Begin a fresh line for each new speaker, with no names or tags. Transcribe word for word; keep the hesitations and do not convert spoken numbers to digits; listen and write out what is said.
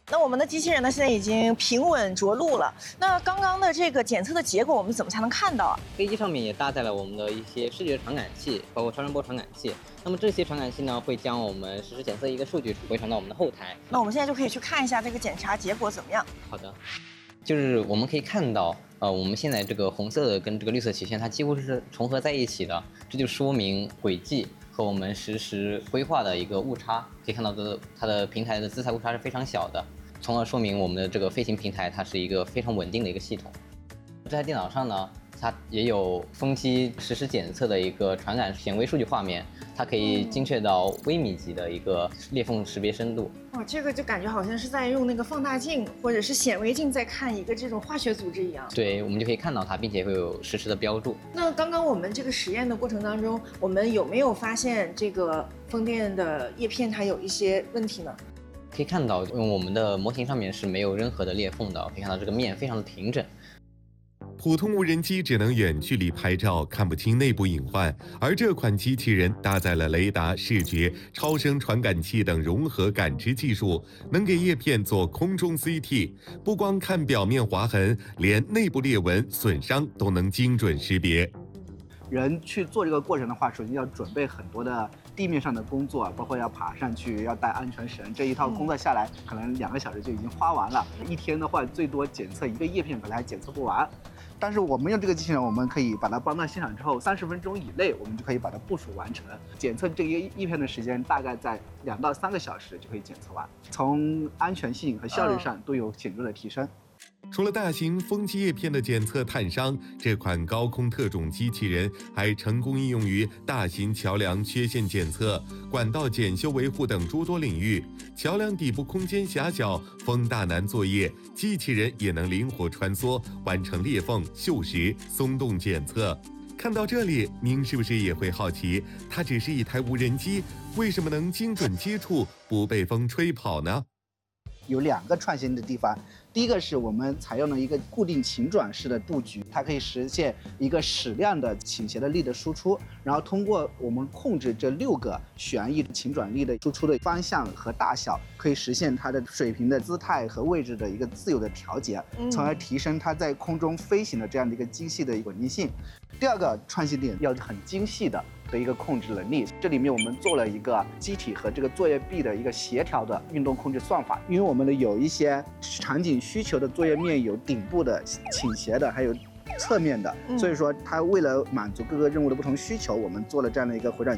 那我们的机器人呢，现在已经平稳着陆了。那刚刚的这个检测的结果，我们怎么才能看到啊？
飞机上面也搭载了我们的一些视觉传感器，包括超声波传感器。那么这些传感器呢，会将我们实时检测一个数据回传到我们的后台。
那我们现在就可以去看一下这个检查结果怎么样。
好的，就是我们可以看到，呃，我们现在这个红色的跟这个绿色曲线它几乎是重合在一起的，这就说明轨迹和我们实时规划的一个误差。可以看到的，它的平台的姿态误差是非常小的，从而说明我们的这个飞行平台它是一个非常稳定的一个系统。这台电脑上呢，它也有风机实时检测的一个传感显微数据画面，它可以精确到微米级的一个裂缝识别深度。
哇，这个就感觉好像是在用那个放大镜或者是显微镜在看一个这种化学组织一样。
对，我们就可以看到它，并且会有实时的标注。
那刚刚我们这个实验的过程当中，我们有没有发现这个风电的叶片它有一些问题呢？
可以看到，我们的模型上面是没有任何的裂缝的，可以看到这个面非常的平整。
普通无人机只能远距离拍照，看不清内部隐患，而这款机器人搭载了雷达、视觉、超声传感器等融合感知技术，能给叶片做空中 C T， 不光看表面划痕，连内部裂纹、损伤都能精准识别。
人去做这个过程的话，首先要准备很多的地面上的工作，包括要爬上去，要带安全绳，这一套工作下来，可能两个小时就已经花完了。一天的话，最多检测一个叶片，可能还检测不完。但是我们用这个机器人，我们可以把它搬到现场之后，三十分钟以内，我们就可以把它部署完成。检测这个叶片的时间大概在两到三个小时就可以检测完，从安全性和效率上都有显著的提升。
除了大型风机叶片的检测探伤，这款高空特种机器人还成功应用于大型桥梁缺陷检测、管道检修维护等诸多领域。桥梁底部空间狭小，风大难作业，机器人也能灵活穿梭，完成裂缝、锈蚀、松动检测。看到这里，您是不是也会好奇，它只是一台无人机，为什么能精准接触，不被风吹跑呢？
有两个创新的地方，第一个是我们采用了一个固定倾转式的布局，它可以实现一个矢量的倾斜的力的输出，然后通过我们控制这六个旋翼倾转力的输出的方向和大小，可以实现它的水平的姿态和位置的一个自由的调节，从而提升它在空中飞行的这样的一个精细的稳定性。第二个创新点要很精细的的一个控制能力，这里面我们做了一个机体和这个作业臂的一个协调的运动控制算法，因为我们的有一些场景需求的作业面有顶部的、倾斜的，还有侧面的，所以说它为了满足各个任务的不同需求，我们做了这样的一个回转